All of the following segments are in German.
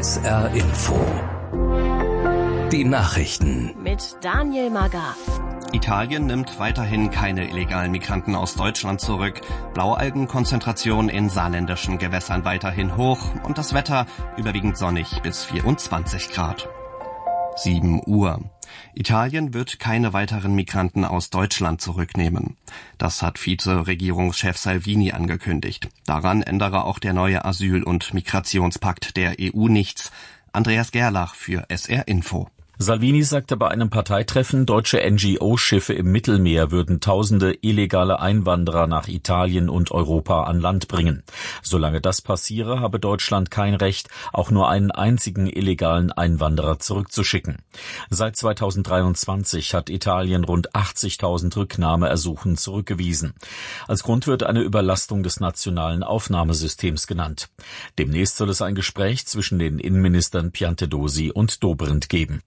SR Info. Die Nachrichten. Mit Daniel Magar. Italien nimmt weiterhin keine illegalen Migranten aus Deutschland zurück. Blaualgenkonzentration in saarländischen Gewässern weiterhin hoch und das Wetter überwiegend sonnig bis 24 Grad. 7 Uhr. Italien wird keine weiteren Migranten aus Deutschland zurücknehmen. Das hat Vize-Regierungschef Salvini angekündigt. Daran ändere auch der neue Asyl- und Migrationspakt der EU nichts. Andreas Gerlach für SR Info. Salvini sagte bei einem Parteitreffen, deutsche NGO-Schiffe im Mittelmeer würden tausende illegale Einwanderer nach Italien und Europa an Land bringen. Solange das passiere, habe Deutschland kein Recht, auch nur einen einzigen illegalen Einwanderer zurückzuschicken. Seit 2023 hat Italien rund 80.000 Rücknahmeersuchen zurückgewiesen. Als Grund wird eine Überlastung des nationalen Aufnahmesystems genannt. Demnächst soll es ein Gespräch zwischen den Innenministern Piantedosi und Dobrindt geben.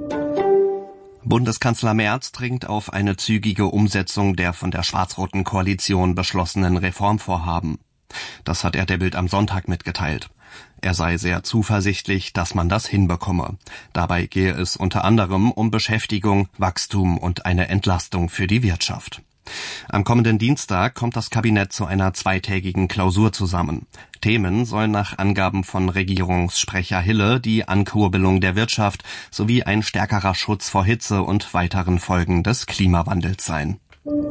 Bundeskanzler Merz dringt auf eine zügige Umsetzung der von der schwarz-roten Koalition beschlossenen Reformvorhaben. Das hat er der Bild am Sonntag mitgeteilt. Er sei sehr zuversichtlich, dass man das hinbekomme. Dabei gehe es unter anderem um Beschäftigung, Wachstum und eine Entlastung für die Wirtschaft. Am kommenden Dienstag kommt das Kabinett zu einer zweitägigen Klausur zusammen. Themen sollen nach Angaben von Regierungssprecher Hille die Ankurbelung der Wirtschaft sowie ein stärkerer Schutz vor Hitze und weiteren Folgen des Klimawandels sein.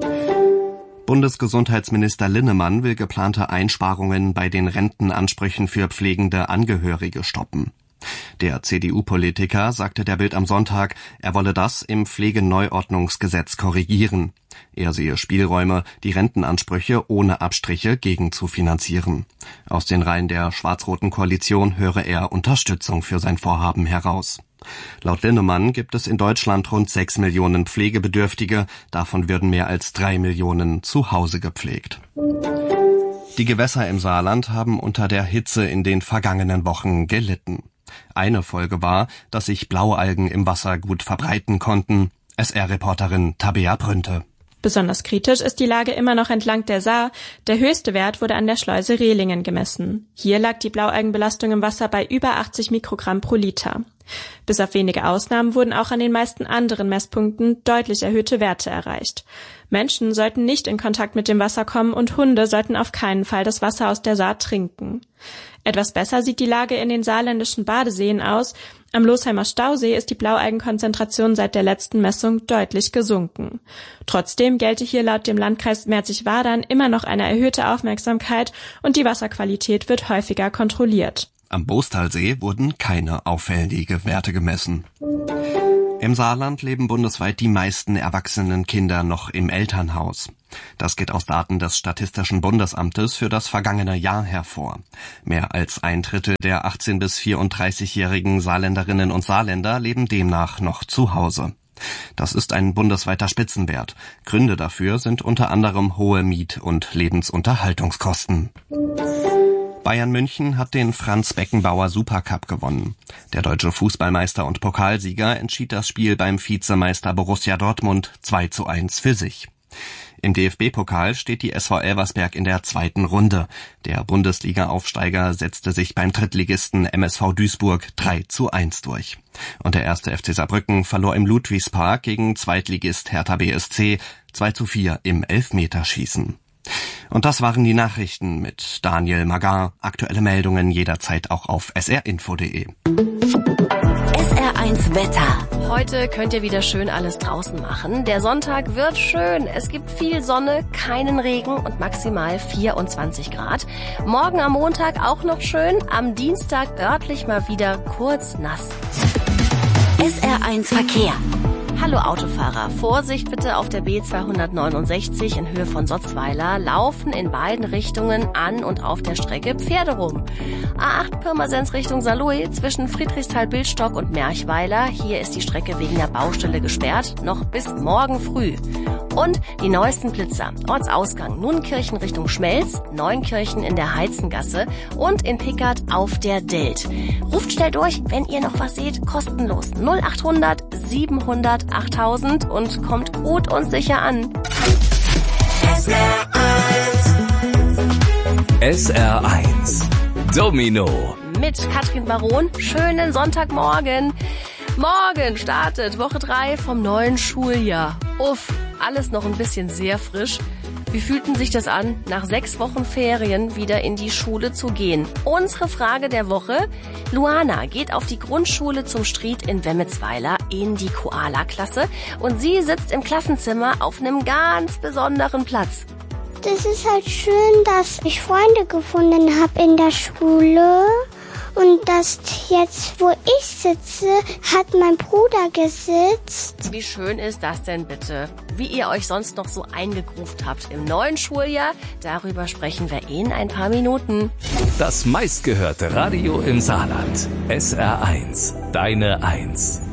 Bundesgesundheitsminister Linnemann will geplante Einsparungen bei den Rentenansprüchen für pflegende Angehörige stoppen. Der CDU-Politiker sagte der Bild am Sonntag, er wolle das im Pflegeneuordnungsgesetz korrigieren. Er sehe Spielräume, die Rentenansprüche ohne Abstriche gegenzufinanzieren. Aus den Reihen der schwarz-roten Koalition höre er Unterstützung für sein Vorhaben heraus. Laut Linnemann gibt es in Deutschland rund 6 Millionen Pflegebedürftige, davon würden mehr als 3 Millionen zu Hause gepflegt. Die Gewässer im Saarland haben unter der Hitze in den vergangenen Wochen gelitten. Eine Folge war, dass sich Blaualgen im Wasser gut verbreiten konnten. SR-Reporterin Tabea Brünte. Besonders kritisch ist die Lage immer noch entlang der Saar. Der höchste Wert wurde an der Schleuse Rehlingen gemessen. Hier lag die Blaualgenbelastung im Wasser bei über 80 Mikrogramm pro Liter. Bis auf wenige Ausnahmen wurden auch an den meisten anderen Messpunkten deutlich erhöhte Werte erreicht. Menschen sollten nicht in Kontakt mit dem Wasser kommen und Hunde sollten auf keinen Fall das Wasser aus der Saar trinken. Etwas besser sieht die Lage in den saarländischen Badeseen aus. Am Losheimer Stausee ist die Blaualgenkonzentration seit der letzten Messung deutlich gesunken. Trotzdem gelte hier laut dem Landkreis Merzig-Wadern immer noch eine erhöhte Aufmerksamkeit und die Wasserqualität wird häufiger kontrolliert. Am Bostalsee wurden keine auffälligen Werte gemessen. Im Saarland leben bundesweit die meisten erwachsenen Kinder noch im Elternhaus. Das geht aus Daten des Statistischen Bundesamtes für das vergangene Jahr hervor. Mehr als 1/3 der 18- bis 34-jährigen Saarländerinnen und Saarländer leben demnach noch zu Hause. Das ist ein bundesweiter Spitzenwert. Gründe dafür sind unter anderem hohe Miet- und Lebensunterhaltungskosten. Bayern München hat den Franz-Beckenbauer Supercup gewonnen. Der deutsche Fußballmeister und Pokalsieger entschied das Spiel beim Vizemeister Borussia Dortmund 2:1 für sich. Im DFB-Pokal steht die SV Elversberg in der zweiten Runde. Der Bundesliga-Aufsteiger setzte sich beim Drittligisten MSV Duisburg 3:1 durch. Und der 1. FC Saarbrücken verlor im Ludwigspark gegen Zweitligist Hertha BSC 2:4 im Elfmeterschießen. Und das waren die Nachrichten mit Daniel Magar. Aktuelle Meldungen jederzeit auch auf srinfo.de. SR1 Wetter. Heute könnt ihr wieder schön alles draußen machen. Der Sonntag wird schön. Es gibt viel Sonne, keinen Regen und maximal 24 Grad. Morgen am Montag auch noch schön. Am Dienstag örtlich mal wieder kurz nass. SR1 Verkehr. Hallo Autofahrer, Vorsicht bitte auf der B269 in Höhe von Sotzweiler. Laufen in beiden Richtungen an und auf der Strecke Pferde rum. A8 Pirmasens Richtung Saarlouis zwischen Friedrichsthal-Bildstock und Merchweiler. Hier ist die Strecke wegen der Baustelle gesperrt, noch bis morgen früh. Und die neuesten Blitzer. Ortsausgang Nunnenkirchen Richtung Schmelz, Neunkirchen in der Heizengasse und in Pickert auf der Delt. Ruft schnell durch, wenn ihr noch was seht, kostenlos. 0800 700 8000 und kommt gut und sicher an. SR1 Domino mit Katrin Baron. Schönen Sonntagmorgen. Morgen startet Woche 3 vom neuen Schuljahr. Uff, alles noch ein bisschen sehr frisch. Wie fühlten sich das an, nach 6 Wochen Ferien wieder in die Schule zu gehen? Unsere Frage der Woche. Luana geht auf die Grundschule zum Stried in Wemmetsweiler in die Koala-Klasse und sie sitzt im Klassenzimmer auf einem ganz besonderen Platz. Das ist halt schön, dass ich Freunde gefunden habe in der Schule. Und das jetzt, wo ich sitze, hat mein Bruder gesitzt. Wie schön ist das denn bitte? Wie ihr euch sonst noch so eingegruft habt im neuen Schuljahr, darüber sprechen wir in ein paar Minuten. Das meistgehörte Radio im Saarland. SR1, deine 1.